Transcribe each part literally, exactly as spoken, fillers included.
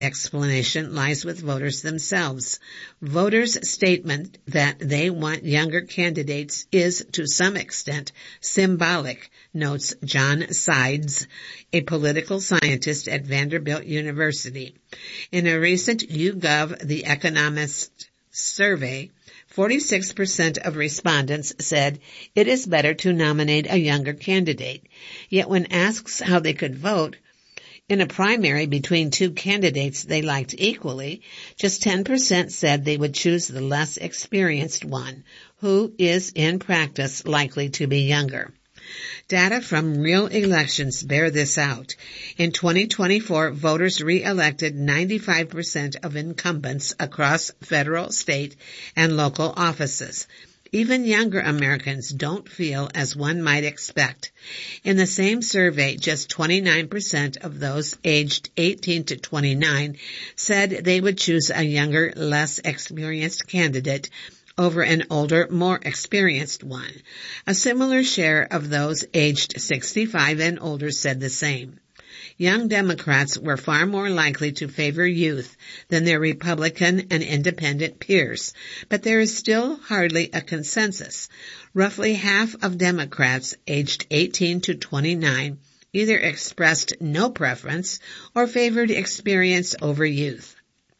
explanation lies with voters themselves. Voters' statement that they want younger candidates is, to some extent, symbolic, notes John Sides, a political scientist at Vanderbilt University. In a recent YouGov The Economist survey, forty-six percent of respondents said it is better to nominate a younger candidate. Yet when asked how they could vote in a primary between two candidates they liked equally, just ten percent said they would choose the less experienced one, who is in practice likely to be younger. Data from real elections bear this out. In twenty twenty-four, voters re-elected ninety-five percent of incumbents across federal, state, and local offices. Even younger Americans don't feel as one might expect. In the same survey, just twenty-nine percent of those aged eighteen to twenty-nine said they would choose a younger, less experienced candidate over an older, more experienced one. A similar share of those aged sixty-five and older said the same. Young Democrats were far more likely to favor youth than their Republican and independent peers, but there is still hardly a consensus. Roughly half of Democrats aged eighteen to twenty-nine either expressed no preference or favored experience over youth.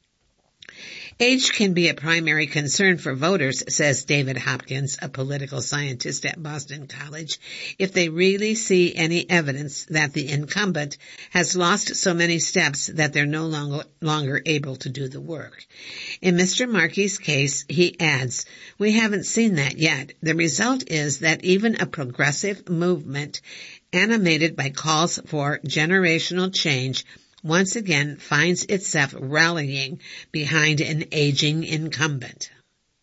Age can be a primary concern for voters, says David Hopkins, a political scientist at Boston College, if they really see any evidence that the incumbent has lost so many steps that they're no longer, longer able to do the work. In Mister Markey's case, he adds, we haven't seen that yet. The result is that even a progressive movement animated by calls for generational change once again finds itself rallying behind an aging incumbent.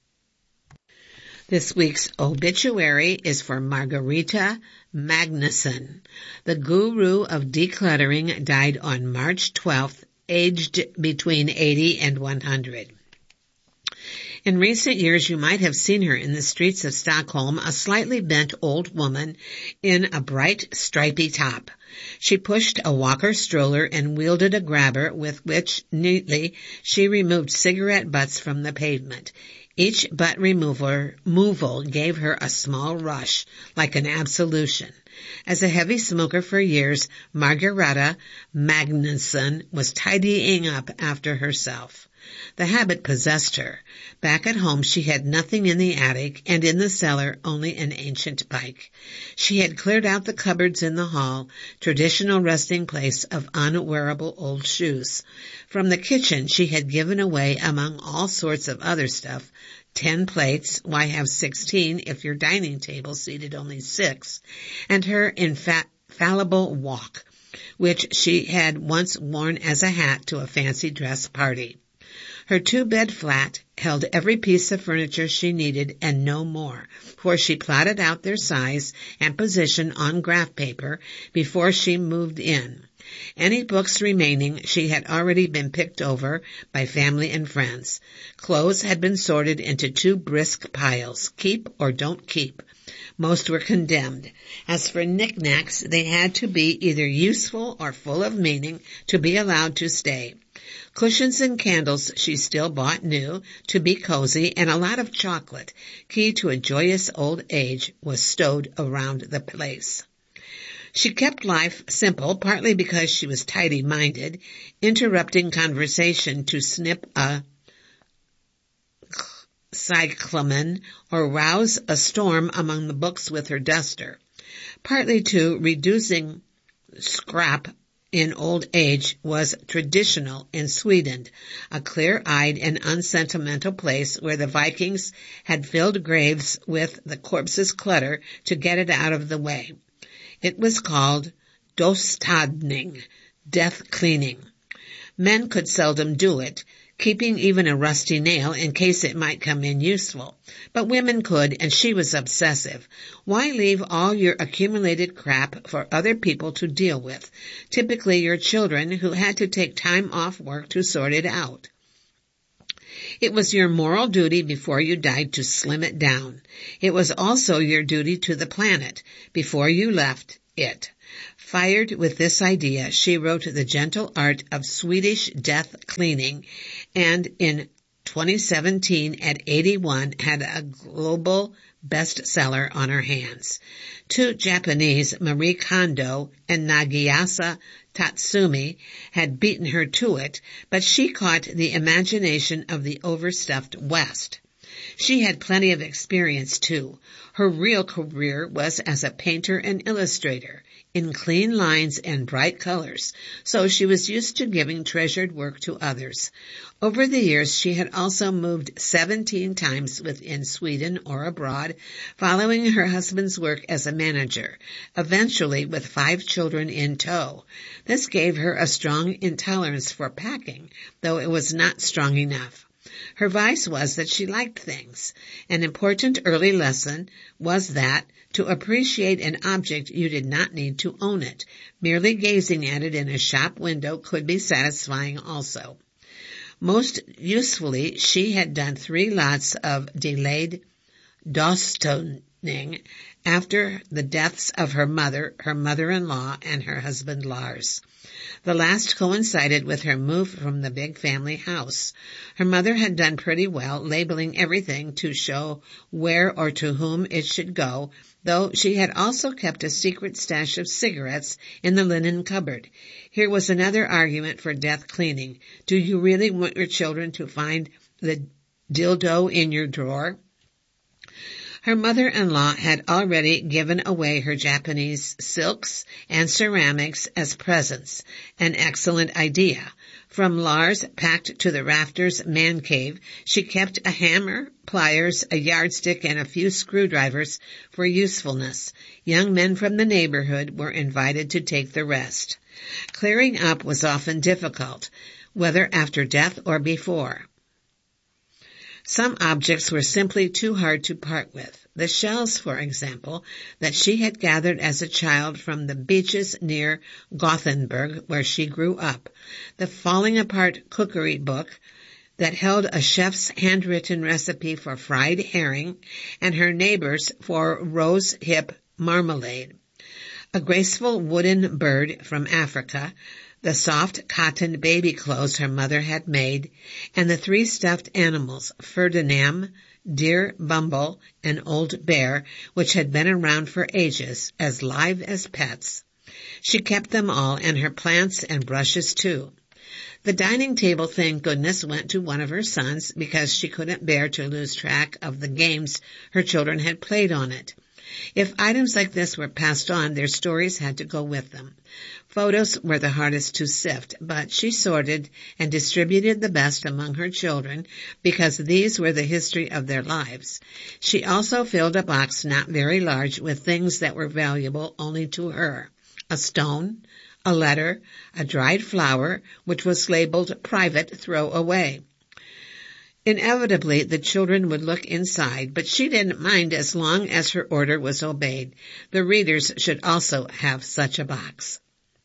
This week's obituary is for Margarita Magnuson. The guru of decluttering died on March twelfth, aged between eighty and one hundred. In recent years, you might have seen her in the streets of Stockholm, a slightly bent old woman in a bright, stripy top. She pushed a walker stroller and wielded a grabber with which, neatly, she removed cigarette butts from the pavement. Each butt remover, removal gave her a small rush, like an absolution. As a heavy smoker for years, Margareta Magnuson was tidying up after herself. The habit possessed her. Back at home she had nothing in the attic, and in the cellar only an ancient bike. She had cleared out the cupboards in the hall, traditional resting place of unwearable old shoes. From the kitchen she had given away, among all sorts of other stuff, ten plates, why have sixteen if your dining table seated only six, and her infallible walk, which she had once worn as a hat to a fancy dress party. Her two-bed flat held every piece of furniture she needed and no more, for she plotted out their size and position on graph paper before she moved in. Any books remaining she had already been picked over by family and friends. Clothes had been sorted into two brisk piles, keep or don't keep. Most were condemned. As for knickknacks, they had to be either useful or full of meaning to be allowed to stay. Cushions and candles she still bought new, to be cozy, and a lot of chocolate, key to a joyous old age, was stowed around the place. She kept life simple, partly because she was tidy-minded, interrupting conversation to snip a cyclamen or rouse a storm among the books with her duster, partly to reducing scrap in old age was traditional in Sweden, a clear-eyed and unsentimental place where the Vikings had filled graves with the corpse's clutter to get it out of the way. It was called dostadning, death cleaning. Men could seldom do it, keeping even a rusty nail in case it might come in useful. But women could, and she was obsessive. Why leave all your accumulated crap for other people to deal with, typically your children who had to take time off work to sort it out? It was your moral duty before you died to slim it down. It was also your duty to the planet. Before you left, it. Fired with this idea, she wrote The Gentle Art of Swedish Death Cleaning, and in twenty seventeen, at eighty-one, had a global bestseller on her hands. Two Japanese, Marie Kondo and Nagisa Tatsumi, had beaten her to it, but she caught the imagination of the overstuffed West. She had plenty of experience, too. Her real career was as a painter and illustrator, in clean lines and bright colors, so she was used to giving treasured work to others. Over the years, she had also moved seventeen times within Sweden or abroad, following her husband's work as a manager, eventually with five children in tow. This gave her a strong intolerance for packing, though it was not strong enough. Her vice was that she liked things. An important early lesson was that to appreciate an object you did not need to own it. Merely gazing at it in a shop window could be satisfying also. Most usefully, she had done three lots of delayed dostoning after the deaths of her mother, her mother-in-law, and her husband Lars. The last coincided with her move from the big family house. Her mother had done pretty well, labeling everything to show where or to whom it should go, though she had also kept a secret stash of cigarettes in the linen cupboard. Here was another argument for death cleaning. Do you really want your children to find the dildo in your drawer? Her mother-in-law had already given away her Japanese silks and ceramics as presents, an excellent idea. From Lars, packed to the rafters man cave, she kept a hammer, pliers, a yardstick, and a few screwdrivers for usefulness. Young men from the neighborhood were invited to take the rest. Clearing up was often difficult, whether after death or before. Some objects were simply too hard to part with. The shells, for example, that she had gathered as a child from the beaches near Gothenburg, where she grew up. The falling-apart cookery book that held a chef's handwritten recipe for fried herring, and her neighbor's for rose hip marmalade. A graceful wooden bird from Africa, the soft cotton baby clothes her mother had made, and the three stuffed animals, Ferdinand, Dear Bumble, and Old Bear, which had been around for ages, as live as pets. She kept them all, and her plants and brushes too. The dining table, thank goodness, went to one of her sons because she couldn't bear to lose track of the games her children had played on it. If items like this were passed on, their stories had to go with them. Photos were the hardest to sift, but she sorted and distributed the best among her children because these were the history of their lives. She also filled a box not very large with things that were valuable only to her. A stone, a letter, a dried flower, which was labeled private, throw away. Inevitably, the children would look inside, but she didn't mind as long as her order was obeyed. The readers should also have such a box.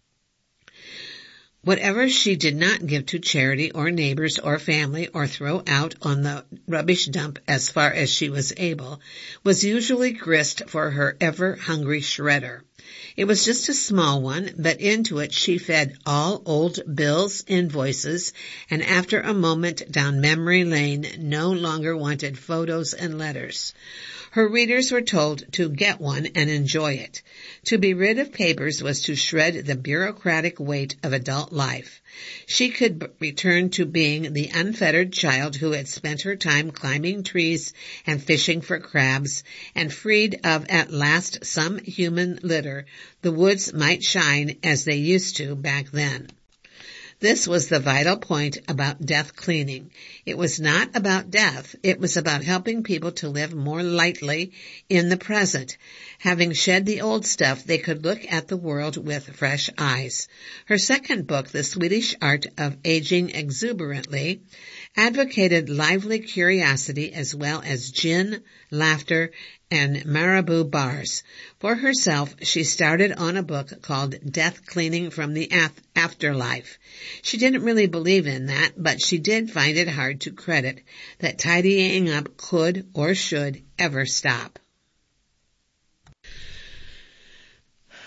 Whatever she did not give to charity or neighbors or family or throw out on the rubbish dump as far as she was able was usually grist for her ever-hungry shredder. It was just a small one, but into it she fed all old bills, invoices, and after a moment down memory lane no longer wanted photos and letters. Her readers were told to get one and enjoy it. To be rid of papers was to shred the bureaucratic weight of adult life. She could b- return to being the unfettered child who had spent her time climbing trees and fishing for crabs, and freed of at last some human litter, the woods might shine as they used to back then. This was the vital point about death cleaning. It was not about death. It was about helping people to live more lightly in the present. Having shed the old stuff, they could look at the world with fresh eyes. Her second book, The Swedish Art of Aging Exuberantly, advocated lively curiosity as well as gin, laughter, and Marabou bars. For herself, she started on a book called Death Cleaning from the Afterlife. She didn't really believe in that, but she did find it hard to credit that tidying up could or should ever stop.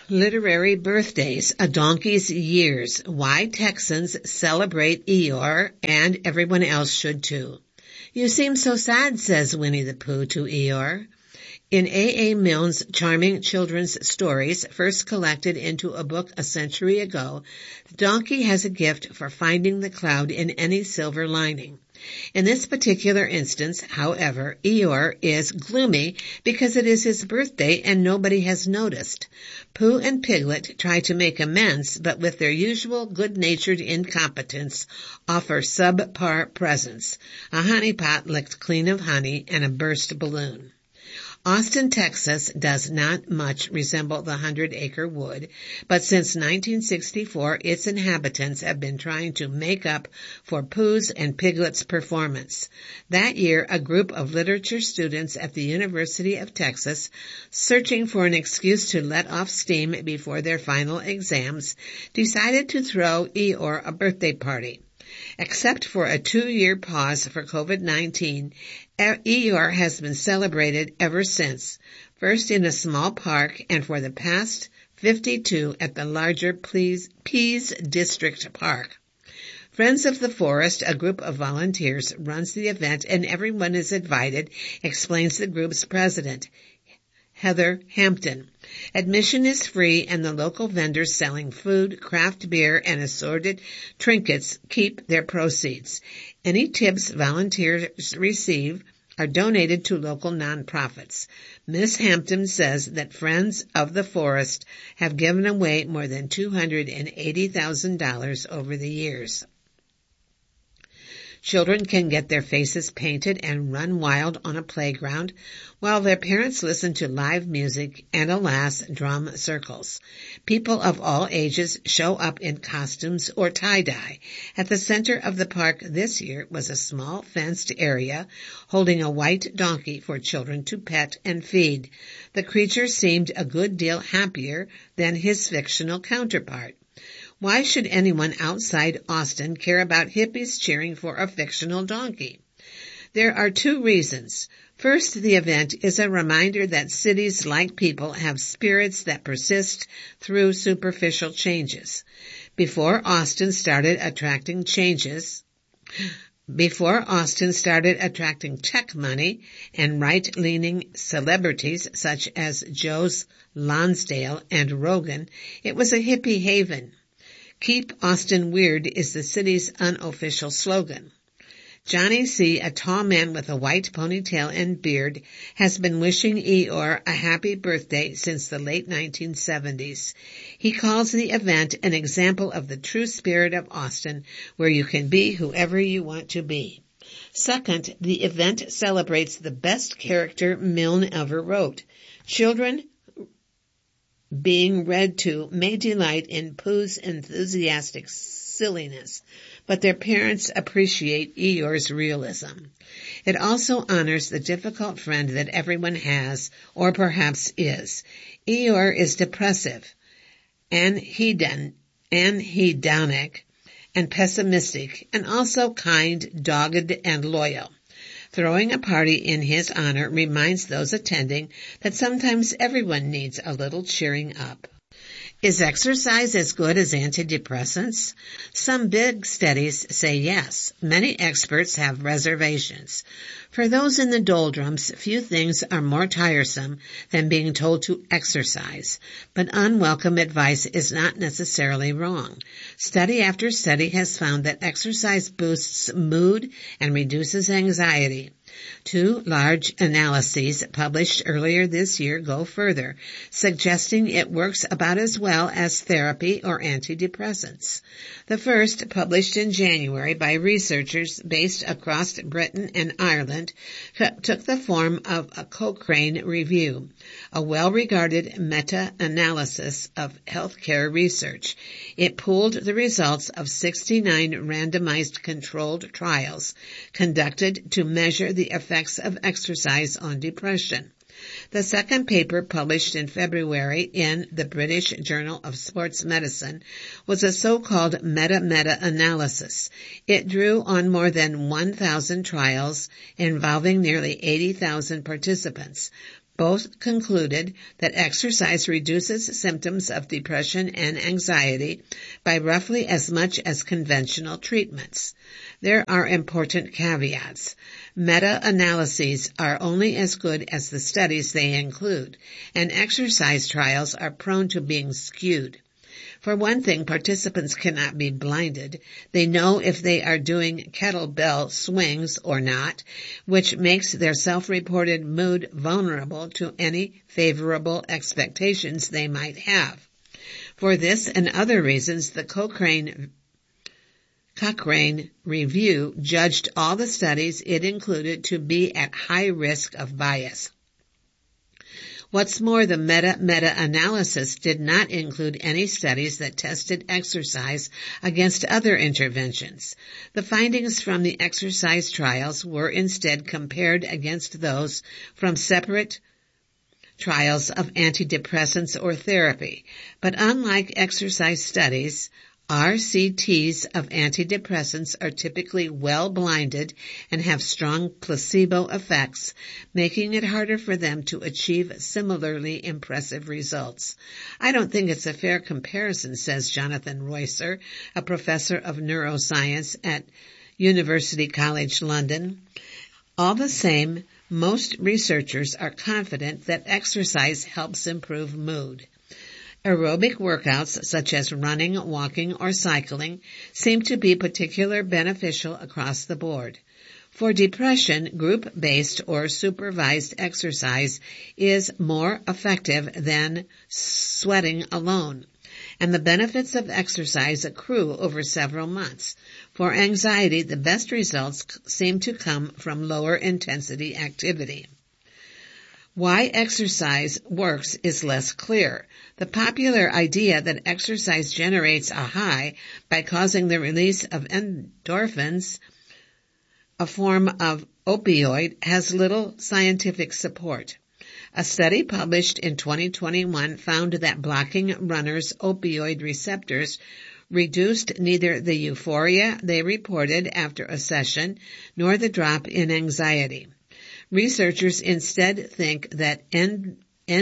Literary birthdays, a donkey's years, why Texans celebrate Eeyore and everyone else should too. You seem so sad, says Winnie the Pooh to Eeyore. In A A. Milne's charming children's stories, first collected into a book a century ago, the donkey has a gift for finding the cloud in any silver lining. In this particular instance, however, Eeyore is gloomy because it is his birthday and nobody has noticed. Pooh and Piglet try to make amends, but with their usual good-natured incompetence, offer subpar presents, a honey pot licked clean of honey and a burst balloon. Austin, Texas does not much resemble the Hundred Acre Wood, but since nineteen sixty-four its inhabitants have been trying to make up for Pooh's and Piglet's performance. That year, a group of literature students at the University of Texas, searching for an excuse to let off steam before their final exams, decided to throw Eeyore a birthday party. Except for a two-year pause for covid nineteen, Eeyore has been celebrated ever since, first in a small park and for the past fifty-two at the larger Pease District Park. Friends of the Forest, a group of volunteers, runs the event and everyone is invited, explains the group's president, Heather Hampton. Admission is free and the local vendors selling food, craft beer, and assorted trinkets keep their proceeds. Any tips volunteers receive are donated to local nonprofits. Miss Hampton says that Friends of the Forest have given away more than two hundred eighty thousand dollars over the years. Children can get their faces painted and run wild on a playground, while their parents listen to live music and, alas, drum circles. People of all ages show up in costumes or tie-dye. At the center of the park this year was a small fenced area holding a white donkey for children to pet and feed. The creature seemed a good deal happier than his fictional counterpart. Why should anyone outside Austin care about hippies cheering for a fictional donkey? There are two reasons. First, the event is a reminder that cities, like people, have spirits that persist through superficial changes. Before Austin started attracting changes, Before Austin started attracting tech money and right-leaning celebrities such as Joe Lonsdale and Rogan, it was a hippie haven. Keep Austin Weird is the city's unofficial slogan. Johnny C., a tall man with a white ponytail and beard, has been wishing Eeyore a happy birthday since the late nineteen seventies. He calls the event an example of the true spirit of Austin, where you can be whoever you want to be. Second, the event celebrates the best character Milne ever wrote. Children being read to may delight in Pooh's enthusiastic silliness, but their parents appreciate Eeyore's realism. It also honors the difficult friend that everyone has, or perhaps is. Eeyore is depressive, anhedon, anhedonic, and pessimistic, and also kind, dogged, and loyal. Throwing a party in his honor reminds those attending that sometimes everyone needs a little cheering up. Is exercise as good as antidepressants? Some big studies say yes. Many experts have reservations. For those in the doldrums, few things are more tiresome than being told to exercise. But unwelcome advice is not necessarily wrong. Study after study has found that exercise boosts mood and reduces anxiety. Two large analyses published earlier this year go further, suggesting it works about as well as therapy or antidepressants. The first, published in January by researchers based across Britain and Ireland, took the form of a Cochrane review, a well-regarded meta-analysis of healthcare research. It pooled the results of sixty-nine randomized controlled trials conducted to measure the effects of exercise on depression. The second paper, published in February in the British Journal of Sports Medicine, was a so-called meta-meta-analysis. It drew on more than one thousand trials involving nearly eighty thousand participants. Both concluded that exercise reduces symptoms of depression and anxiety by roughly as much as conventional treatments. There are important caveats. Meta-analyses are only as good as the studies they include, and exercise trials are prone to being skewed. For one thing, participants cannot be blinded. They know if they are doing kettlebell swings or not, which makes their self-reported mood vulnerable to any favorable expectations they might have. For this and other reasons, the Cochrane Cochrane Review judged all the studies it included to be at high risk of bias. What's more, the meta-meta-analysis did not include any studies that tested exercise against other interventions. The findings from the exercise trials were instead compared against those from separate trials of antidepressants or therapy. But unlike exercise studies, R C Ts of antidepressants are typically well-blinded and have strong placebo effects, making it harder for them to achieve similarly impressive results. I don't think it's a fair comparison, says Jonathan Roycer, a professor of neuroscience at University College London. All the same, most researchers are confident that exercise helps improve mood. Aerobic workouts such as running, walking, or cycling seem to be particularly beneficial across the board. For depression, group-based or supervised exercise is more effective than sweating alone, and the benefits of exercise accrue over several months. For anxiety, the best results seem to come from lower intensity activity. Why exercise works is less clear. The popular idea that exercise generates a high by causing the release of endorphins, a form of opioid, has little scientific support. A study published in twenty twenty-one found that blocking runners' opioid receptors reduced neither the euphoria they reported after a session nor the drop in anxiety. Researchers instead think that end,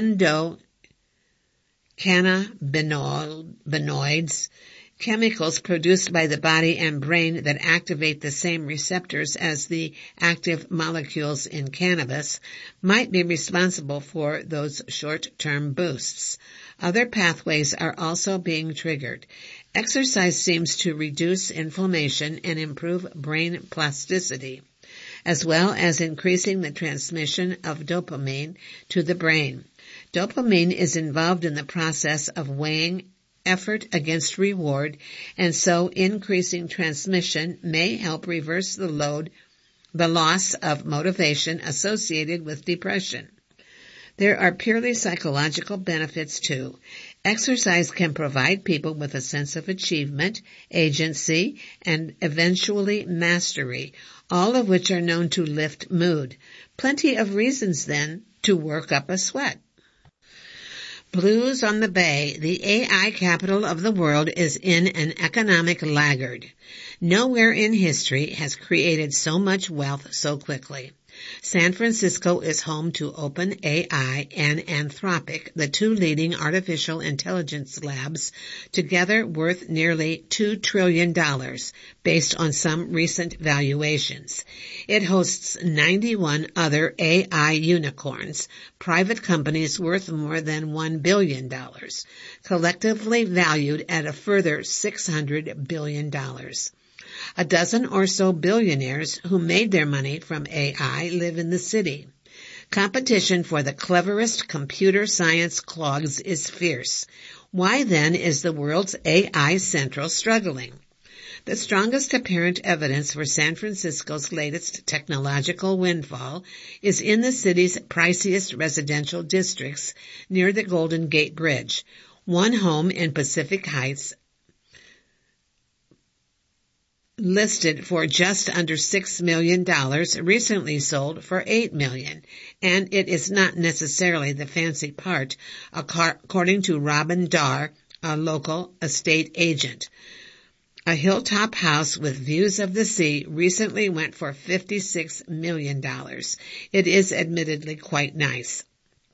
endocannabinoids, chemicals produced by the body and brain that activate the same receptors as the active molecules in cannabis, might be responsible for those short-term boosts. Other pathways are also being triggered. Exercise seems to reduce inflammation and improve brain plasticity, as well as increasing the transmission of dopamine to the brain. Dopamine is involved in the process of weighing effort against reward, and so increasing transmission may help reverse the load, the loss of motivation associated with depression. There are purely psychological benefits too. Exercise can provide people with a sense of achievement, agency, and eventually mastery, all of which are known to lift mood. Plenty of reasons, then, to work up a sweat. Blues on the Bay, the A I capital of the world, is in an economic laggard. Nowhere in history has created so much wealth so quickly. San Francisco is home to OpenAI and Anthropic, the two leading artificial intelligence labs, together worth nearly two trillion dollars, based on some recent valuations. It hosts ninety-one other A I unicorns, private companies worth more than one billion dollars, collectively valued at a further six hundred billion dollars. A dozen or so billionaires who made their money from A I live in the city. Competition for the cleverest computer science clogs is fierce. Why then is the world's A I central struggling? The strongest apparent evidence for San Francisco's latest technological windfall is in the city's priciest residential districts near the Golden Gate Bridge. One home in Pacific Heights, listed for just under six million dollars, recently sold for eight million dollars, and it is not necessarily the fancy part, according to Robin Darr, a local estate agent. A hilltop house with views of the sea recently went for fifty-six million dollars. It is admittedly quite nice.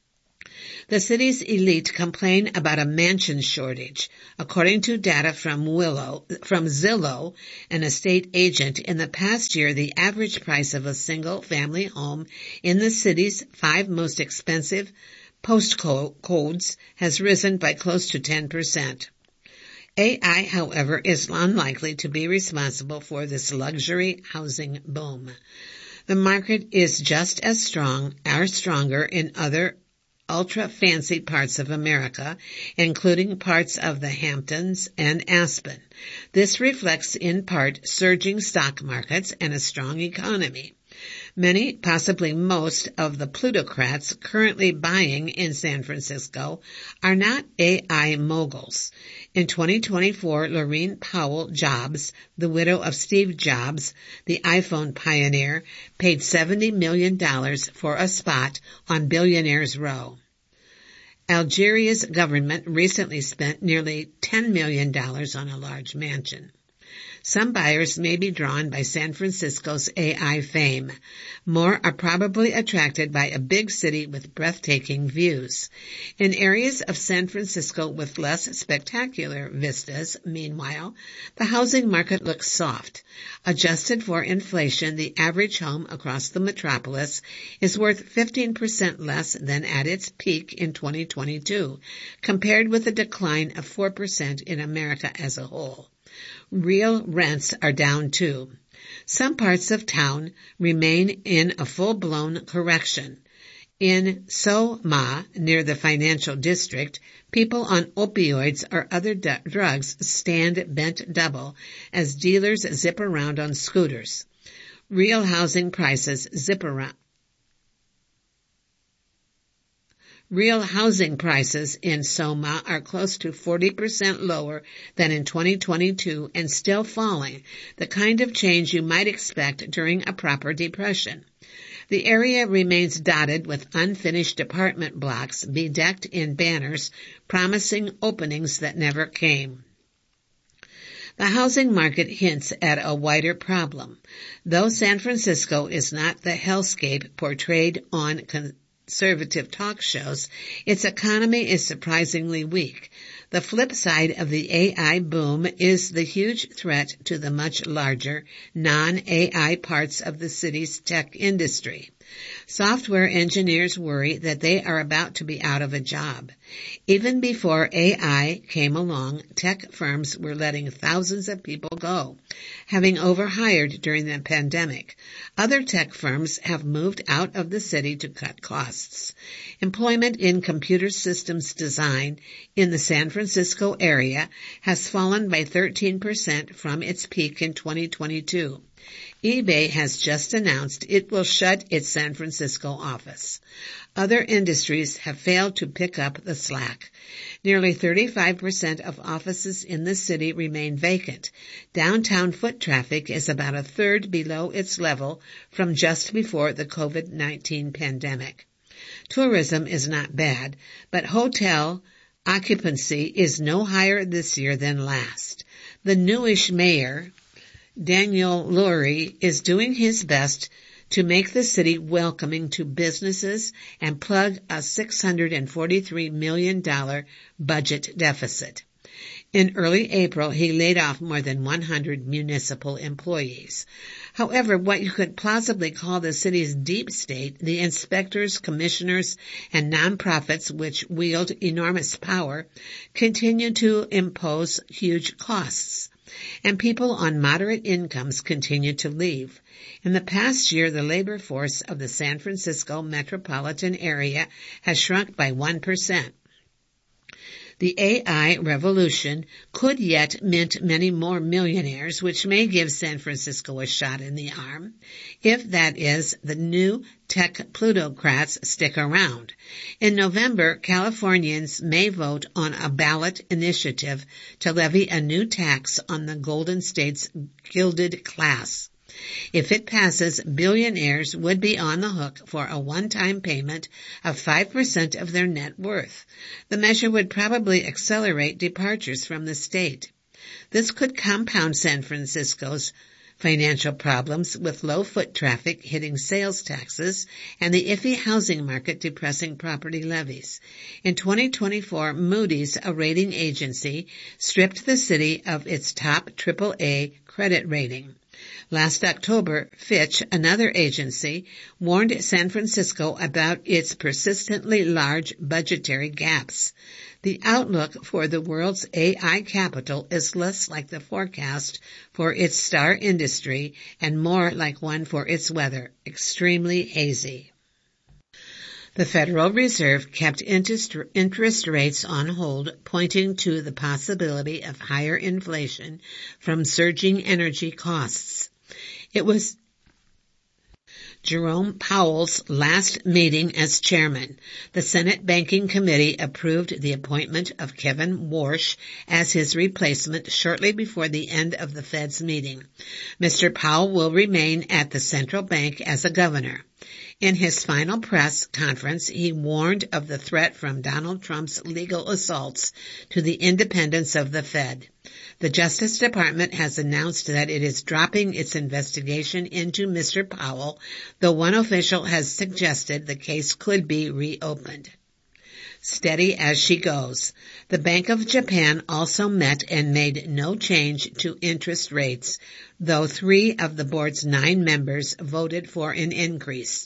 The city's elite complain about a mansion shortage. According to data from Willow, from Zillow, an estate agent, in the past year, the average price of a single-family home in the city's five most expensive postcodes has risen by close to ten percent. A I, however, is unlikely to be responsible for this luxury housing boom. The market is just as strong or stronger in other ultra-fancy parts of America, including parts of the Hamptons and Aspen. This reflects in part surging stock markets and a strong economy. Many, possibly most, of the plutocrats currently buying in San Francisco are not A I moguls. In twenty twenty-four, Laurene Powell Jobs, the widow of Steve Jobs, the iPhone pioneer, paid seventy million dollars for a spot on Billionaires Row. Algeria's government recently spent nearly ten million dollars on a large mansion. Some buyers may be drawn by San Francisco's A I fame. More are probably attracted by a big city with breathtaking views. In areas of San Francisco with less spectacular vistas, meanwhile, the housing market looks soft. Adjusted for inflation, the average home across the metropolis is worth fifteen percent less than at its peak in twenty twenty-two, compared with a decline of four percent in America as a whole. Real rents are down too. Some parts of town remain in a full-blown correction. In Soma, near the financial district, people on opioids or other d- drugs stand bent double as dealers zip around on scooters. Real housing prices zip around. Real housing prices in Soma are close to forty percent lower than in twenty twenty-two and still falling, the kind of change you might expect during a proper depression. The area remains dotted with unfinished apartment blocks bedecked in banners promising openings that never came. The housing market hints at a wider problem. Though San Francisco is not the hellscape portrayed on con- conservative talk shows, its economy is surprisingly weak. The flip side of the A I boom is the huge threat to the much larger non-A I parts of the city's tech industry. Software engineers worry that they are about to be out of a job. Even before A I came along, tech firms were letting thousands of people go, having overhired during the pandemic. Other tech firms have moved out of the city to cut costs. Employment in computer systems design in the San Francisco area has fallen by thirteen percent from its peak in twenty twenty-two. eBay has just announced it will shut its San Francisco office. Other industries have failed to pick up the slack. Nearly thirty-five percent of offices in the city remain vacant. Downtown foot traffic is about a third below its level from just before the COVID nineteen pandemic. Tourism is not bad, but hotel occupancy is no higher this year than last. The newish mayor, Daniel Lurie, is doing his best to make the city welcoming to businesses and plug a six hundred forty-three million dollars budget deficit. In early April, he laid off more than one hundred municipal employees. However, what you could plausibly call the city's deep state, the inspectors, commissioners, and nonprofits which wield enormous power, continue to impose huge costs. And people on moderate incomes continue to leave. In the past year, the labor force of the San Francisco metropolitan area has shrunk by one percent. The A I revolution could yet mint many more millionaires, which may give San Francisco a shot in the arm, if, that is, the new tech plutocrats stick around. In November, Californians may vote on a ballot initiative to levy a new tax on the Golden State's gilded class. If it passes, billionaires would be on the hook for a one-time payment of five percent of their net worth. The measure would probably accelerate departures from the state. This could compound San Francisco's financial problems with low foot traffic hitting sales taxes, and the iffy housing market depressing property levies. In twenty twenty-four, Moody's, a rating agency, stripped the city of its top triple A credit rating. Last October, Fitch, another agency, warned San Francisco about its persistently large budgetary gaps. The outlook for the world's A I capital is less like the forecast for its star industry and more like one for its weather, extremely hazy. The Federal Reserve kept interest, interest rates on hold, pointing to the possibility of higher inflation from surging energy costs. It was Jerome Powell's last meeting as chairman. The Senate Banking Committee approved the appointment of Kevin Warsh as his replacement shortly before the end of the Fed's meeting. Mister Powell will remain at the central bank as a governor. In his final press conference, he warned of the threat from Donald Trump's legal assaults to the independence of the Fed. The Justice Department has announced that it is dropping its investigation into Mister Powell, though one official has suggested the case could be reopened. Steady as she goes. The Bank of Japan also met and made no change to interest rates, though three of the board's nine members voted for an increase.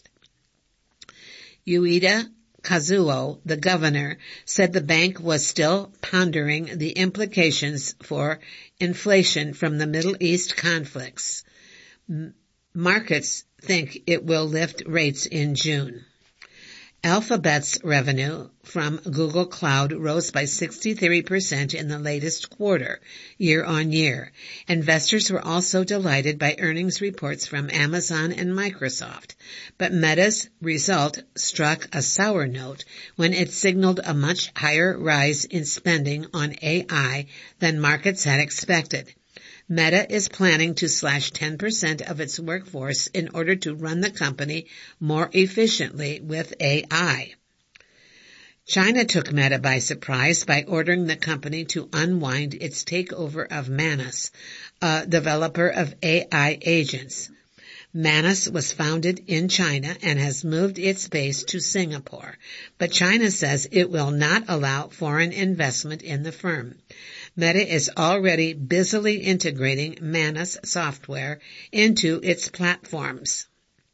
Ueda Kazuo, the governor, said the bank was still pondering the implications for inflation from the Middle East conflicts. M- markets think it will lift rates in June. Alphabet's revenue from Google Cloud rose by sixty-three percent in the latest quarter, year on year. Investors were also delighted by earnings reports from Amazon and Microsoft. But Meta's result struck a sour note when it signaled a much higher rise in spending on A I than markets had expected. Meta is planning to slash ten percent of its workforce in order to run the company more efficiently with A I. China took Meta by surprise by ordering the company to unwind its takeover of Manus, a developer of A I agents. Manus was founded in China and has moved its base to Singapore, but China says it will not allow foreign investment in the firm. Meta is already busily integrating Manus software into its platforms.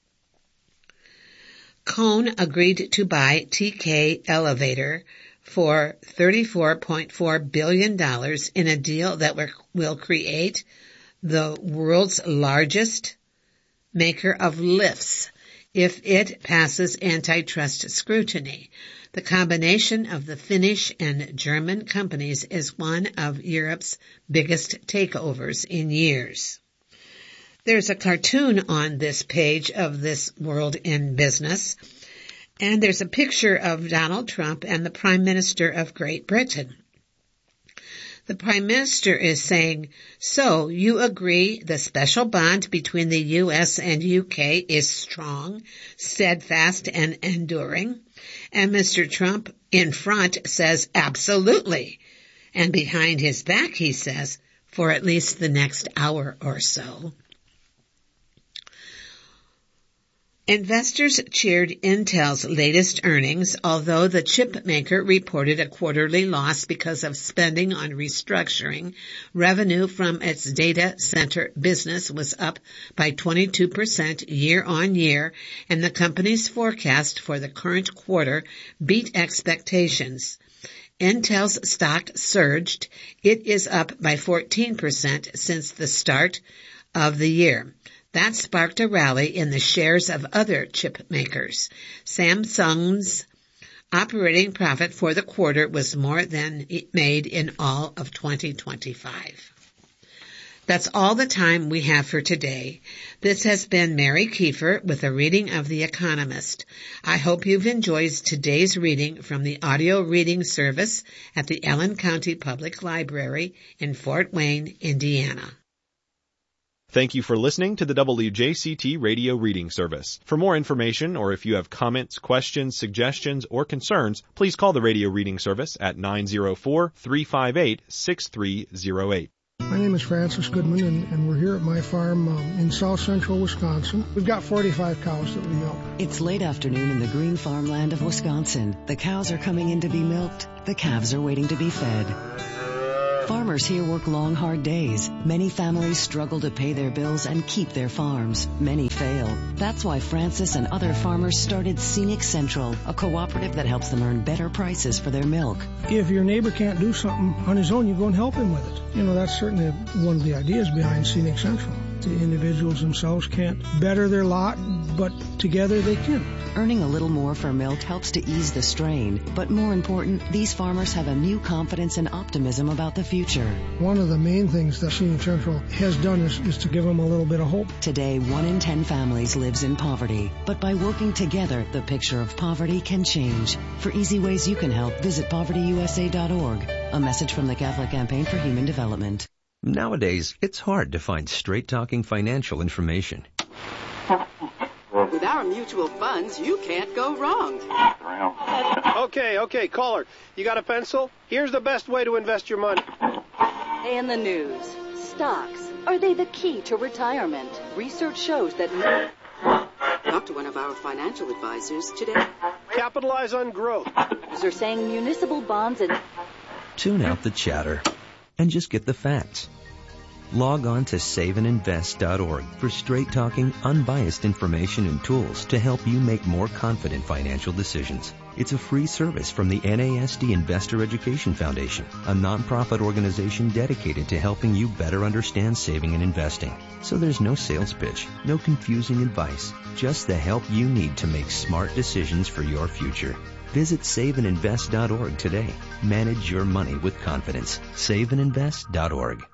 Cone agreed to buy T K Elevator for thirty-four point four billion dollars in a deal that will create the world's largest maker of lifts if it passes antitrust scrutiny. The combination of the Finnish and German companies is one of Europe's biggest takeovers in years. There's a cartoon on this page of This World in Business, and there's a picture of Donald Trump and the Prime Minister of Great Britain. The Prime Minister is saying, "So you agree the special bond between the U S and U K is strong, steadfast, and enduring?" And Mister Trump in front says, "Absolutely." And behind his back he says, "For at least the next hour or so." Investors cheered Intel's latest earnings, although the chip maker reported a quarterly loss because of spending on restructuring. Revenue from its data center business was up by twenty-two percent year on year, and the company's forecast for the current quarter beat expectations. Intel's stock surged. It is up by fourteen percent since the start of the year. That sparked a rally in the shares of other chip makers. Samsung's operating profit for the quarter was more than it made in all of twenty twenty-five. That's all the time we have for today. This has been Mary Kiefer with a reading of The Economist. I hope you've enjoyed today's reading from the audio reading service at the Allen County Public Library in Fort Wayne, Indiana. Thank you for listening to the W J C T Radio Reading Service. For more information, or if you have comments, questions, suggestions, or concerns, please call the Radio Reading Service at nine oh four, three five eight, six three oh eight. My name is Francis Goodman, and, and we're here at my farm um, in south central Wisconsin. We've got forty-five cows that we milk. It's late afternoon in the green farmland of Wisconsin. The cows are coming in to be milked. The calves are waiting to be fed. Farmers here work long, hard days. Many families struggle to pay their bills and keep their farms. Many fail. That's why Francis and other farmers started Scenic Central, a cooperative that helps them earn better prices for their milk. If your neighbor can't do something on his own, you go and help him with it. You know, that's certainly one of the ideas behind Scenic Central. The individuals themselves can't better their lot, but together they can. Earning a little more for milk helps to ease the strain, but more important, these farmers have a new confidence and optimism about the future. One of the main things that Scenic Central has done is, is to give them a little bit of hope. Today, one in ten families lives in poverty, but by working together, the picture of poverty can change. For easy ways you can help, visit poverty u s a dot org. A message from the Catholic Campaign for Human Development. Nowadays, it's hard to find straight-talking financial information. With our mutual funds, you can't go wrong. Okay, okay, caller. You got a pencil? Here's the best way to invest your money. In the news, stocks, are they the key to retirement? Research shows that... Talk to one of our financial advisors today. Capitalize on growth. They're saying municipal bonds and... Tune out the chatter and just get the facts. Log on to save and invest dot org for straight-talking, unbiased information and tools to help you make more confident financial decisions. It's a free service from the N A S D Investor Education Foundation, a nonprofit organization dedicated to helping you better understand saving and investing. So there's no sales pitch, no confusing advice, just the help you need to make smart decisions for your future. Visit save and invest dot org today. Manage your money with confidence. save and invest dot org.